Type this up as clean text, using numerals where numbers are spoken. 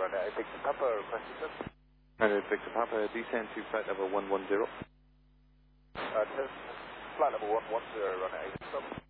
runway 8 Victor Papa, requesting sir. Runway Victor Papa, descend to flight level 110. Flight level 110, runway 8 Victor.